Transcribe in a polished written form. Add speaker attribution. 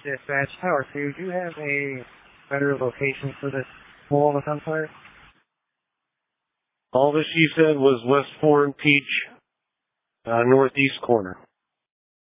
Speaker 1: Dispatch, Tower 2, do you have a better location for this pole that's on fire?
Speaker 2: All that she said was West 4 and Peach, northeast corner.